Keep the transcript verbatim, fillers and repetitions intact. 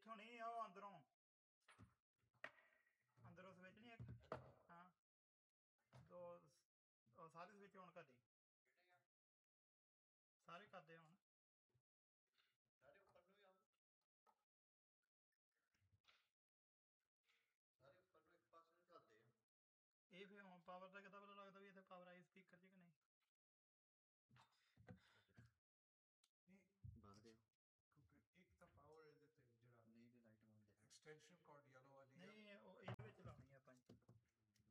ਇੱਥੋਂ ਨਹੀਂ ਉਹ ਅੰਦਰੋਂ ਅੰਦਰੋਂ ਸਵਿਚ ਨਹੀਂ ਇੱਕ ਹਾਂ ਦੋ ਉਹ ਸਾਰੇ ਸਵਿਚ ਔਨ ਕਰ ਦੇ ਸਾਰੇ ਕਰਦੇ ਹੁਣ ਸਾਰੇ ਉੱਪਰ ਨੂੰ ਵੀ ਆਉਂ ਸਾਰੇ ਉੱਪਰ ਨੂੰ ਇੱਕ ਪਾਸੇ ਨੂੰ ਕਰਦੇ ਆ ਇਹ ਫਿਰ ਹੁਣ ਪਾਵਰ ਦਾ ਕਿੱਦਾਂ ਪਤਾ ਲੱਗਦਾ ਵੀ ਇੱਥੇ ਪਾਵਰ ਆਈ ਸਪੀਕਰ 'ਚ ਕਿ ਨਹੀਂ ਬੰਦ ਦੇ ਇੱਕ ਤਾਂ ਪਾਵਰ ਇਹਦੇ ਤੇ ਜਿਹੜਾ ਨਹੀਂ ਵੀ ਲਾਈਟ ਬੰਦ ਦੇ ਐਕਸਟੈਂਸ਼ਨ